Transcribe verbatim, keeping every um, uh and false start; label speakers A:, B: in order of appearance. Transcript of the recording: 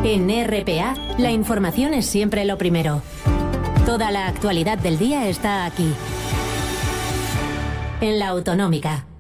A: En R P A, la información es siempre lo primero. Toda la actualidad del día está aquí, en La Autonómica.